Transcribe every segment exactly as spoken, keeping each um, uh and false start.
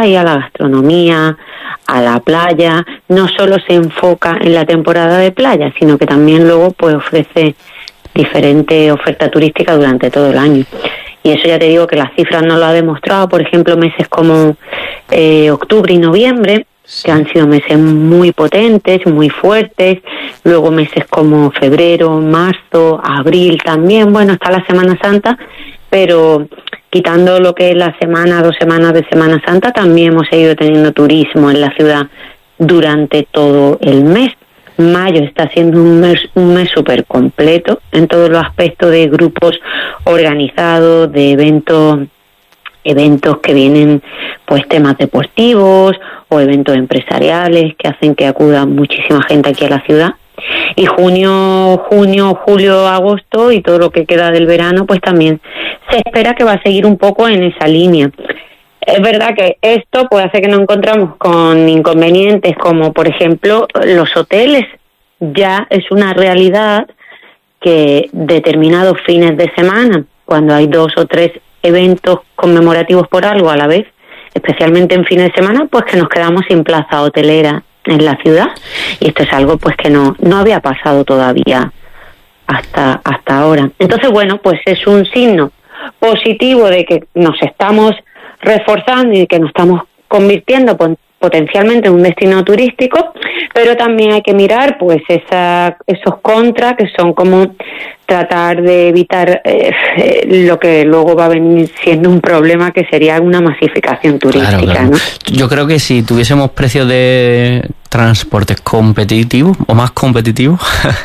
hay, a la gastronomía, a la playa. No solo se enfoca en la temporada de playa, sino que también luego pues ofrece diferente oferta turística durante todo el año. Y eso ya te digo que las cifras no lo ha demostrado. Por ejemplo, meses como eh, octubre y noviembre, que han sido meses muy potentes, muy fuertes. Luego meses como febrero, marzo, abril también. Bueno, está la Semana Santa, pero quitando lo que es la semana, dos semanas de Semana Santa, también hemos seguido teniendo turismo en la ciudad durante todo el mes. Mayo está siendo un mes un mes súper completo en todos los aspectos de grupos organizados, de eventos eventos que vienen, pues temas deportivos o eventos empresariales que hacen que acuda muchísima gente aquí a la ciudad. Y junio, junio, julio, agosto y todo lo que queda del verano, pues también se espera que va a seguir un poco en esa línea. Es verdad que esto puede hacer que nos encontramos con inconvenientes como, por ejemplo, los hoteles. Ya es una realidad que determinados fines de semana, cuando hay dos o tres eventos conmemorativos por algo a la vez, especialmente en fines de semana, pues que nos quedamos sin plaza hotelera en la ciudad. Y esto es algo pues que no, no había pasado todavía hasta, hasta ahora. Entonces, bueno, pues es un signo positivo de que nos estamos reforzando y que nos estamos convirtiendo potencialmente en un destino turístico, pero también hay que mirar pues esa, esos contras que son como tratar de evitar eh, lo que luego va a venir siendo un problema, que sería una masificación turística. Claro, claro. ¿No? Yo creo que si tuviésemos precios de transportes competitivos o más competitivos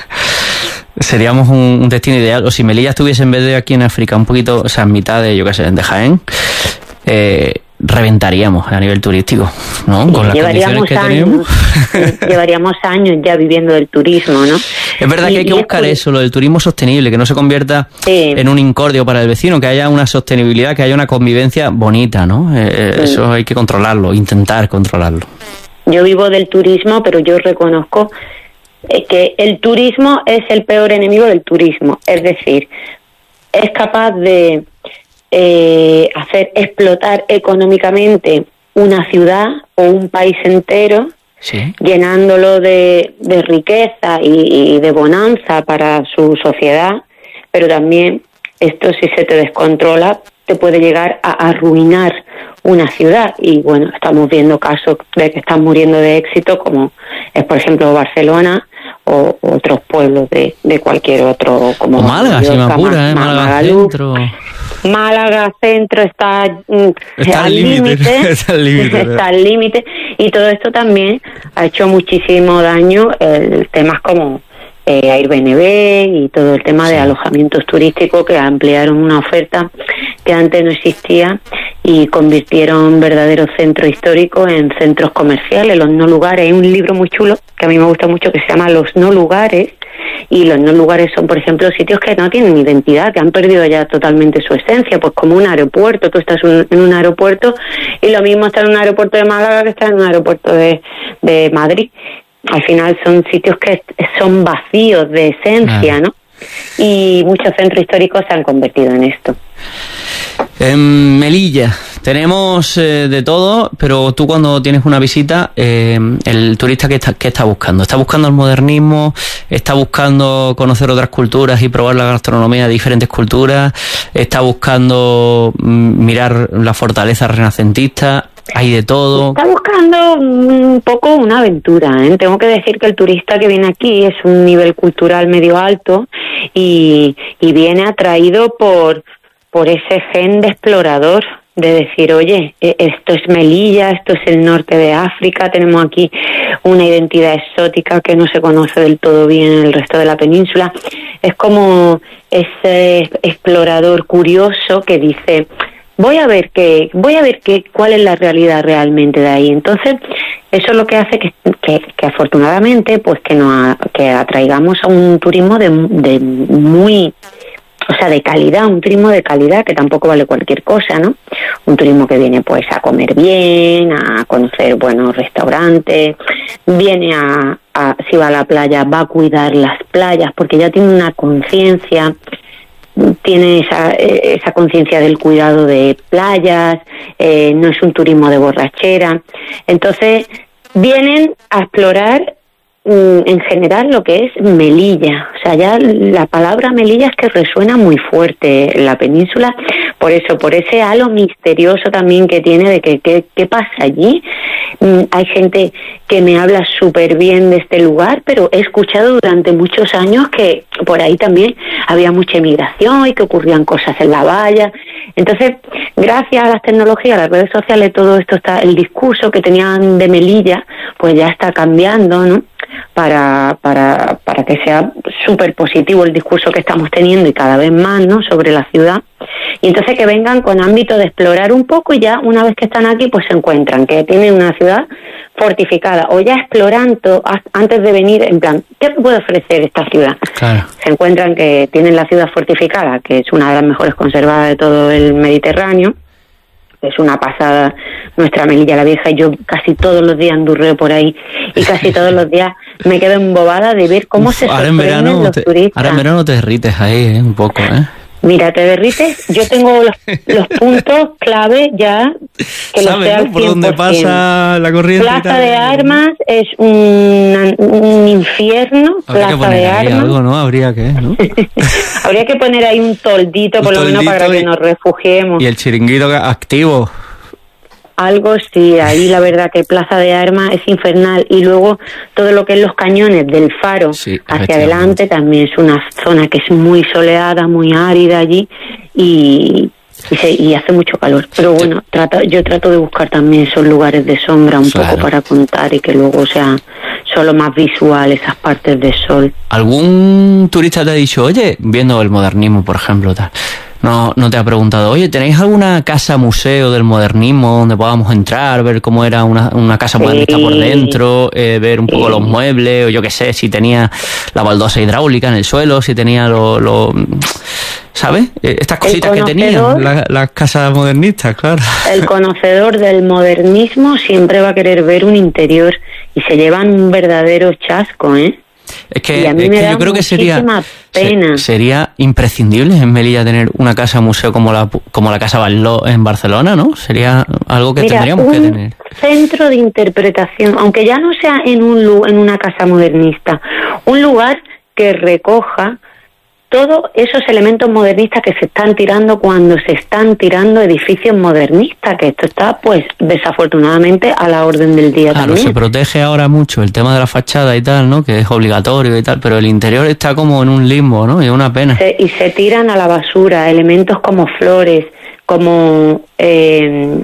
seríamos un, un destino ideal. O si Melilla estuviese en vez de aquí en África un poquito, o sea, en mitad de, yo qué sé, de Jaén, eh, reventaríamos a nivel turístico, ¿no? Con las llevaríamos condiciones que años, tenemos. llevaríamos años ya viviendo del turismo, ¿no? Es verdad y, que hay que buscar es... eso, lo del turismo sostenible, que no se convierta sí. en un incordio para el vecino, que haya una sostenibilidad, que haya una convivencia bonita, ¿no? Eh, sí. Eso hay que controlarlo, intentar controlarlo. Yo vivo del turismo, pero yo reconozco que el turismo es el peor enemigo del turismo, es decir, es capaz de Eh, hacer explotar económicamente una ciudad o un país entero, sí. llenándolo de, de riqueza y, y de bonanza para su sociedad, pero también esto, si se te descontrola, te puede llegar a arruinar una ciudad. Y bueno, estamos viendo casos de que están muriendo de éxito, como es por ejemplo Barcelona o otros pueblos de, de cualquier otro, como o Málaga, si me apura, ¿eh? Málaga Centro. Málaga Centro está, está al límite, está al límite, está al límite, y todo esto también ha hecho muchísimo daño el temas como eh, Airbnb y todo el tema sí. de alojamientos turísticos, que ampliaron una oferta que antes no existía y convirtieron verdaderos centros históricos en centros comerciales, los no lugares. Hay un libro muy chulo que a mí me gusta mucho que se llama Los no lugares, y los no lugares son, por ejemplo, sitios que no tienen identidad, que han perdido ya totalmente su esencia, pues como un aeropuerto. Tú estás un, en un aeropuerto y lo mismo está en un aeropuerto de Málaga que está en un aeropuerto de, de Madrid. Al final son sitios que son vacíos de esencia, ah. ¿no? Y muchos centros históricos se han convertido en esto. En Melilla tenemos eh, de todo, pero tú cuando tienes una visita, eh, el turista ¿qué está, qué está buscando? ¿Está buscando el modernismo? ¿Está buscando conocer otras culturas y probar la gastronomía de diferentes culturas? ¿Está buscando mm, mirar la fortaleza renacentista? ¿Hay de todo? Está buscando un poco una aventura, ¿eh? Tengo que decir que el turista que viene aquí es un nivel cultural medio alto y, y viene atraído por, por ese gen de explorador, de decir, oye, esto es Melilla, esto es el norte de África, tenemos aquí una identidad exótica que no se conoce del todo bien en el resto de la península. Es como ese explorador curioso que dice, voy a ver qué, voy a ver qué, cuál es la realidad realmente de ahí. Entonces, eso es lo que hace que, que, que afortunadamente, pues que nos, que atraigamos a un turismo de, de muy, o sea, de calidad, un turismo de calidad que tampoco vale cualquier cosa, ¿no? Un turismo que viene pues a comer bien, a conocer buenos restaurantes, viene a, a si va a la playa va a cuidar las playas porque ya tiene una conciencia tiene esa, esa conciencia del cuidado de playas, eh, no es un turismo de borrachera. Entonces vienen a explorar en general lo que es Melilla. O sea, ya la palabra Melilla es que resuena muy fuerte en la península, por eso, por ese halo misterioso también que tiene de que qué pasa allí. Mm, hay gente que me habla súper bien de este lugar, pero he escuchado durante muchos años que por ahí también había mucha emigración y que ocurrían cosas en la valla. Entonces, gracias a las tecnologías, a las redes sociales, todo esto está, el discurso que tenían de Melilla, pues ya está cambiando, ¿no? Para, para, para que sea súper positivo el discurso que estamos teniendo y cada vez más, ¿no?, sobre la ciudad. Y entonces que vengan con ámbito de explorar un poco, y ya una vez que están aquí pues se encuentran que tienen una ciudad fortificada, o ya explorando antes de venir en plan, ¿qué me puede ofrecer esta ciudad? Claro. Se encuentran que tienen la ciudad fortificada, que es una de las mejores conservadas de todo el Mediterráneo. Es una pasada nuestra Melilla la Vieja, y yo casi todos los días andurreo por ahí y casi todos los días me quedo embobada de ver cómo Uf, se sorprenden los te, turistas. Ahora en verano te derrites ahí, ¿eh? Un poco, ¿eh? Mira, te derrites. Yo tengo los, los puntos clave ya que los sé al ¿no? Por dónde pasa la corriente. Plaza de Armas es un, un infierno. Habría Plaza que poner de ahí Armas. algo, ¿no? Habría que, ¿no? Habría que poner ahí un toldito, un por lo menos para que nos refugiemos. Y el chiringuito activo. Algo sí, ahí la verdad que Plaza de Armas es infernal, y luego todo lo que es los cañones del Faro sí, hacia adelante también es una zona que es muy soleada, muy árida allí, y, y, se, y hace mucho calor. Pero bueno, trato, yo trato de buscar también esos lugares de sombra un claro. poco para contar, y que luego sea solo más visual esas partes de sol. ¿Algún turista te ha dicho, oye, viendo el modernismo, por ejemplo, tal, no, no te ha preguntado, oye, ¿tenéis alguna casa museo del modernismo donde podamos entrar, ver cómo era una, una casa sí. modernista por dentro, eh, ver un poco sí. los muebles, o yo qué sé, si tenía la baldosa hidráulica en el suelo, si tenía lo, lo ¿sabes? Estas cositas que tenían las la casas modernistas, claro. El conocedor del modernismo siempre va a querer ver un interior, y se llevan un verdadero chasco, ¿eh? Es que, es que yo creo que sería se, sería imprescindible en Melilla tener una casa museo como la como la Casa Barló en Barcelona, ¿no? Sería algo que Mira, tendríamos un que tener. Centro de interpretación, aunque ya no sea en un en una casa modernista, un lugar que recoja todos esos elementos modernistas que se están tirando cuando se están tirando edificios modernistas, que esto está, pues, desafortunadamente a la orden del día claro, también. Se protege ahora mucho el tema de la fachada y tal, ¿no? Que es obligatorio y tal, pero el interior está como en un limbo, ¿no? Y es una pena. Se, y se tiran a la basura elementos como flores, como eh,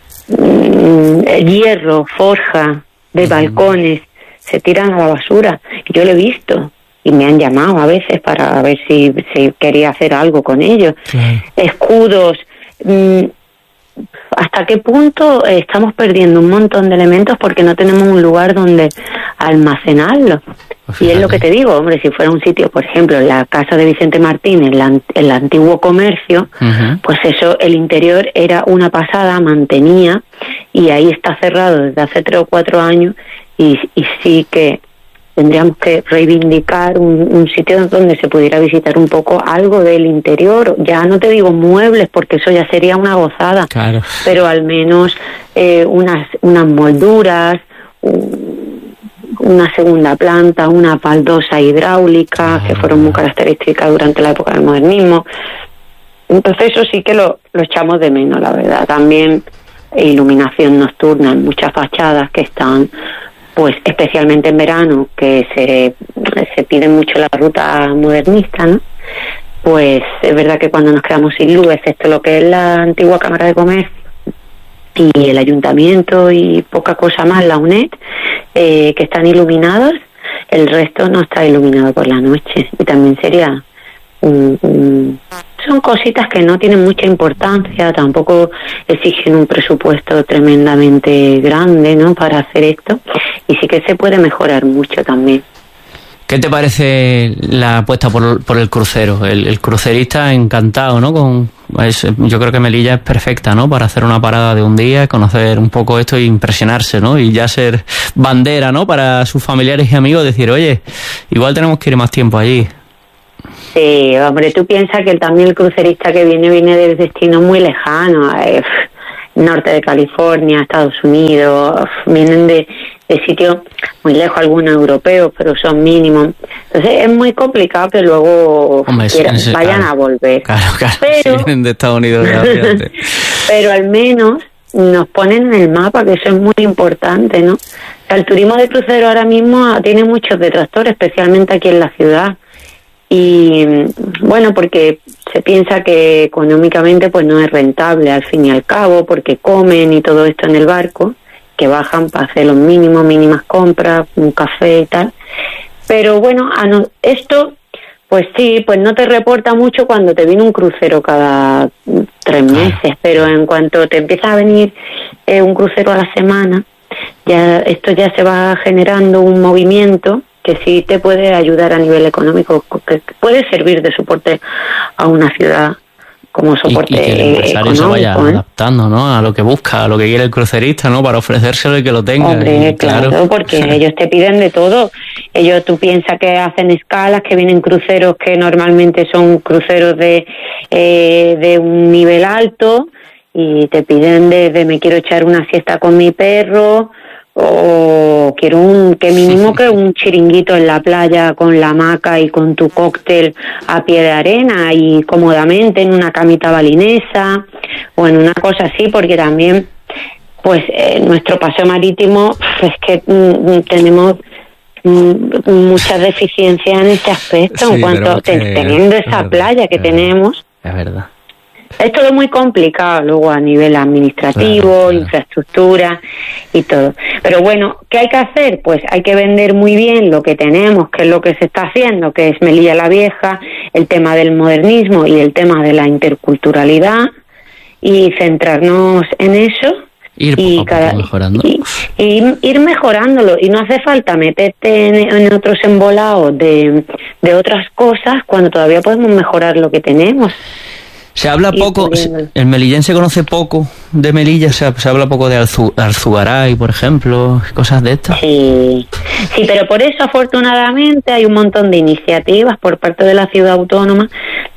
hierro, forja de mm. balcones, se tiran a la basura. Y yo lo he visto. Y me han llamado a veces para ver si, si quería hacer algo con ellos. Claro. Escudos. Mmm, ¿Hasta qué punto estamos perdiendo un montón de elementos porque no tenemos un lugar donde almacenarlos? Pues y es lo que te digo, hombre, si fuera un sitio, por ejemplo, la casa de Vicente Martín, en la, el antiguo comercio, uh-huh. pues eso, el interior era una pasada, mantenía, y ahí está cerrado desde hace tres o cuatro años, y, y sí que tendríamos que reivindicar un, un sitio donde se pudiera visitar un poco algo del interior. Ya no te digo muebles, porque eso ya sería una gozada, claro. pero al menos eh, unas, unas molduras, un, una segunda planta, una baldosa hidráulica, ah, que fueron muy características durante la época del modernismo. Entonces eso sí que lo, lo echamos de menos, la verdad. También iluminación nocturna en muchas fachadas que están, pues especialmente en verano, que se, se pide mucho la ruta modernista, ¿no? Pues es verdad que cuando nos quedamos sin luz, excepto lo que es la antigua Cámara de Comercio y el Ayuntamiento y poca cosa más, la UNED, eh, que están iluminados, el resto no está iluminado por la noche. Y también sería un, un son cositas que no tienen mucha importancia, tampoco exigen un presupuesto tremendamente grande, ¿no?, para hacer esto, y sí que se puede mejorar mucho también. ¿Qué te parece la apuesta por, por el crucero? El, el crucerista encantado, ¿no? Con, es, yo creo que Melilla es perfecta, ¿no?, para hacer una parada de un día, conocer un poco esto e impresionarse, ¿no? Y ya ser bandera, ¿no?, para sus familiares y amigos, decir, oye, igual tenemos que ir más tiempo allí. Sí, hombre, tú piensas que también el crucerista que viene, viene de destinos muy lejanos, eh, norte de California, Estados Unidos, vienen de, de sitios muy lejos, algunos europeos, pero son mínimos. Entonces es muy complicado que luego Hombre, quieran, sí, vayan claro, a volver. Claro, claro, pero, si vienen de Estados Unidos. pero al menos nos ponen en el mapa, que eso es muy importante, ¿no? O sea, el turismo de crucero ahora mismo tiene muchos detractores, especialmente aquí en la ciudad. Y bueno, porque se piensa que económicamente pues no es rentable al fin y al cabo, porque comen y todo esto en el barco, que bajan para hacer los mínimos, mínimas compras, un café y tal. Pero bueno, a no, esto pues sí, pues no te reporta mucho cuando te viene un crucero cada tres meses, pero en cuanto te empieza a venir eh, un crucero a la semana, ya esto ya se va generando un movimiento que sí te puede ayudar a nivel económico, que puede servir de soporte a una ciudad como soporte y, y que el empresario económico, se vaya ¿eh? adaptando, ¿no?, a lo que busca, a lo que quiere el crucerista, ¿no?, para ofrecérselo y que lo tenga. Hombre, y, claro, claro, porque ellos te piden de todo. Ellos, tú piensas que hacen escalas, que vienen cruceros que normalmente son cruceros de eh, de un nivel alto y te piden de, de me quiero echar una siesta con mi perro, o quiero un que mínimo que un chiringuito en la playa con la hamaca y con tu cóctel a pie de arena y cómodamente en una camita balinesa o en una cosa así, porque también pues eh, nuestro paseo marítimo es que mm, tenemos mm, muchas deficiencias en este aspecto, sí, en cuanto que, teniendo esa verdad, playa que es tenemos. Es verdad. Es todo muy complicado luego a nivel administrativo, claro, claro, infraestructura y todo. Pero bueno, ¿qué hay que hacer? Pues hay que vender muy bien lo que tenemos, que es lo que se está haciendo, que es Melilla la Vieja, el tema del modernismo y el tema de la interculturalidad, y centrarnos en eso. Ir poco y a cada, poco mejorando. Y, y ir mejorándolo, y no hace falta meterte en, en otros embolados de, de otras cosas cuando todavía podemos mejorar lo que tenemos. Se habla poco, el melillense conoce poco de Melilla, se, se habla poco de Arzu, Arzugaray, por ejemplo, cosas de estas. Sí, sí, pero por eso afortunadamente hay un montón de iniciativas por parte de la ciudad autónoma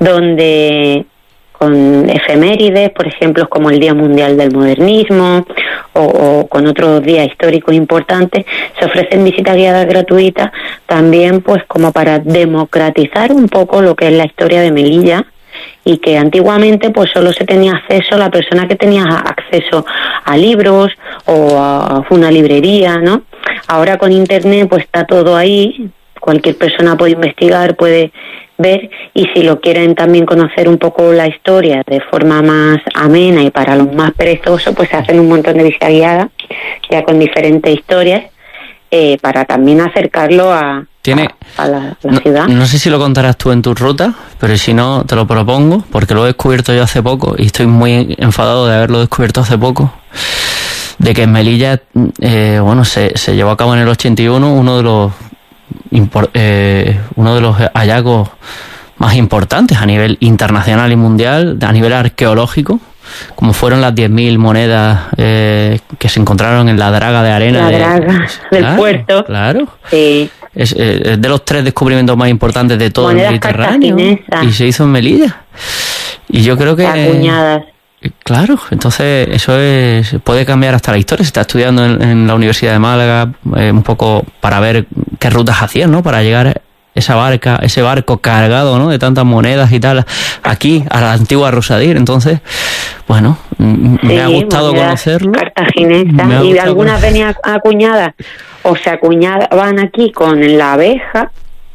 donde con efemérides, por ejemplo, como el Día Mundial del Modernismo o, o con otros días históricos importantes, se ofrecen visitas guiadas gratuitas también, pues como para democratizar un poco lo que es la historia de Melilla, y que antiguamente pues solo se tenía acceso a la persona que tenía acceso a libros o a una librería, ¿no? Ahora con internet pues está todo ahí, cualquier persona puede investigar, puede ver, y si lo quieren también conocer un poco la historia de forma más amena y para los más perezosos, pues se hacen un montón de visitas guiadas ya con diferentes historias eh, para también acercarlo a Tiene, a, a la, la no, ciudad. No sé si lo contarás tú en tu ruta, pero si no, te lo propongo, porque lo he descubierto yo hace poco y estoy muy enfadado de haberlo descubierto hace poco, de que en Melilla, eh, bueno, se, se llevó a cabo en el ochenta y uno uno de los impor, eh, uno de los hallazgos más importantes a nivel internacional y mundial, a nivel arqueológico, como fueron las diez mil monedas eh, que se encontraron en la draga de arena. La de, draga pues, del claro, puerto. Claro. Sí. Es, es de los tres descubrimientos más importantes de todo monedas el Mediterráneo. Y se hizo en Melilla. Y yo creo que... Acuñadas. Eh, claro, entonces eso es, puede cambiar hasta la historia. Se está estudiando en, en la Universidad de Málaga eh, un poco para ver qué rutas hacían, ¿no? Para llegar esa barca, ese barco cargado, ¿no?, de tantas monedas y tal, aquí, a la antigua Rosadir. Entonces, bueno, sí, me ha gustado conocerlo. Cartaginesa, y algunas venían acuñadas, o se acuñaban aquí con la abeja,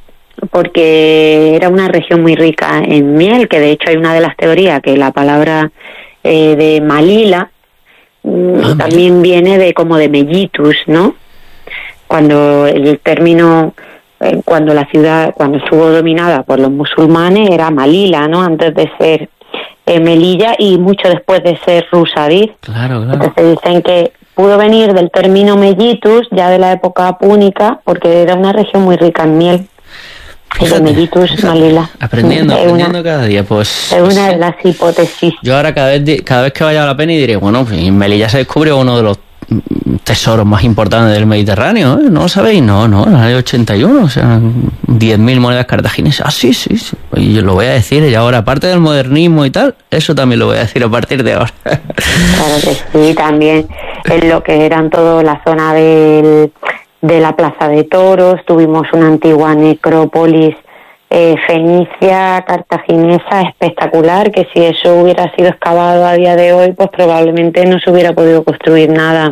porque era una región muy rica en miel, que de hecho hay una de las teorías que la palabra eh, de Malila ah, también mira. viene de como de mellitus, ¿no? Cuando el término... cuando la ciudad, cuando estuvo dominada por los musulmanes, era Malila, ¿no?, antes de ser eh, Melilla y mucho después de ser Rusadir. Claro, claro. Entonces dicen que pudo venir del término mellitus, ya de la época púnica, porque era una región muy rica en miel. Fíjate, mellitus, fíjate. Malila. Aprendiendo, es aprendiendo una, cada día, pues... Es pues, una de las hipótesis. Yo ahora cada vez cada vez que vaya a la pena y diré, bueno, en Melilla se descubre uno de los tesoros más importantes del Mediterráneo, ¿eh? ¿No lo sabéis? No, no, en el año ochenta y uno, o sea, diez mil monedas cartaginesas. Ah, sí, sí, sí. Y yo lo voy a decir, y ahora, aparte del modernismo y tal, eso también lo voy a decir a partir de ahora. Claro que sí, también en lo que eran toda la zona del, de la Plaza de Toros, tuvimos una antigua necrópolis eh, fenicia, cartaginesa, espectacular, que si eso hubiera sido excavado a día de hoy, pues probablemente no se hubiera podido construir nada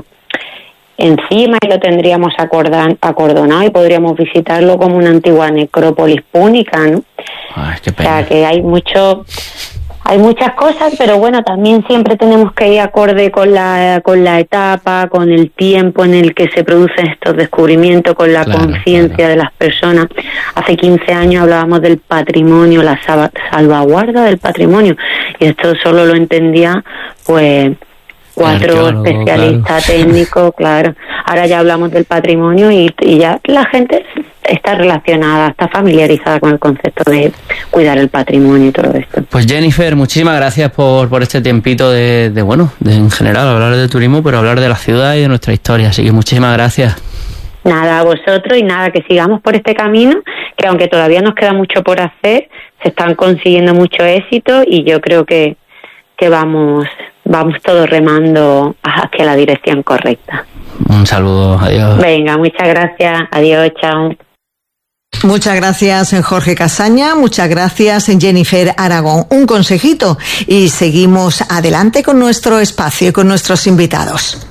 encima y lo tendríamos acordan, acordonado y podríamos visitarlo como una antigua necrópolis púnica, ¿no? Ay, qué pena. O sea que hay mucho, hay muchas cosas, pero bueno, también siempre tenemos que ir acorde con la con la etapa, con el tiempo en el que se producen estos descubrimientos, con la Claro, conciencia claro. de las personas. Hace quince años hablábamos del patrimonio, la salva- salvaguarda del patrimonio, y esto solo lo entendía pues cuatro Arqueólogo, especialistas claro. técnicos, claro. Ahora ya hablamos del patrimonio y, y ya la gente está relacionada, está familiarizada con el concepto de cuidar el patrimonio y todo esto. Pues Jennifer, muchísimas gracias por, por este tiempito de, de, bueno, de en general hablar de turismo, pero hablar de la ciudad y de nuestra historia. Así que muchísimas gracias. Nada, a vosotros y nada, que sigamos por este camino, que aunque todavía nos queda mucho por hacer, se están consiguiendo mucho éxito y yo creo que, que vamos, vamos todos remando hacia la dirección correcta. Un saludo, adiós. Venga, muchas gracias, adiós, chao. Muchas gracias, Jorge Casaña. Muchas gracias, Jennifer Aragón. Un consejito y seguimos adelante con nuestro espacio y con nuestros invitados.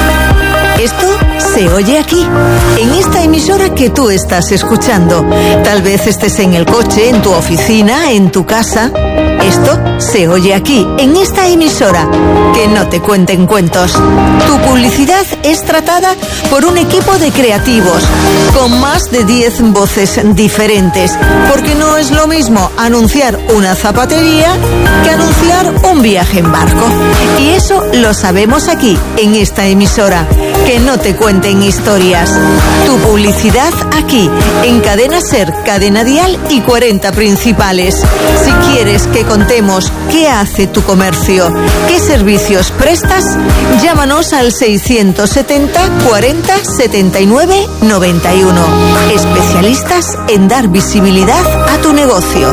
Esto se oye aquí, en esta emisora que tú estás escuchando. Tal vez estés en el coche, en tu oficina, en tu casa. Esto se oye aquí, en esta emisora. Que no te cuenten cuentos. Tu publicidad es tratada por un equipo de creativos, con más de diez voces diferentes. Porque no es lo mismo anunciar una zapatería que anunciar un viaje en barco. Y eso lo sabemos aquí, en esta emisora. Que no te cuenten historias. Tu publicidad aquí, en Cadena Ser, Cadena Dial y cuarenta Principales. Si quieres que contemos qué hace tu comercio, qué servicios prestas, llámanos al seiscientos setenta cuarenta setenta y nueve noventa y uno. Especialistas en dar visibilidad a tu negocio.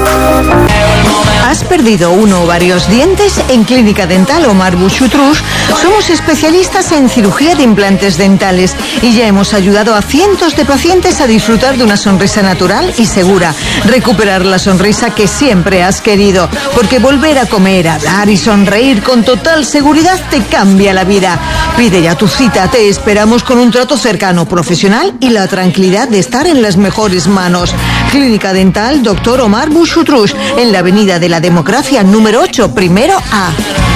¿Has perdido uno o varios dientes? En Clínica Dental Omar Bouchoutrouche somos especialistas en cirugía de implantes dentales y ya hemos ayudado a cientos de pacientes a disfrutar de una sonrisa natural y segura. Recuperar la sonrisa que siempre has querido, porque volver a comer, hablar y sonreír con total seguridad te cambia la vida. Pide ya tu cita, te esperamos con un trato cercano, profesional y la tranquilidad de estar en las mejores manos. Clínica Dental Doctor Omar Bouchoutrouche, en la Avenida de la Democracia número ocho, primero A.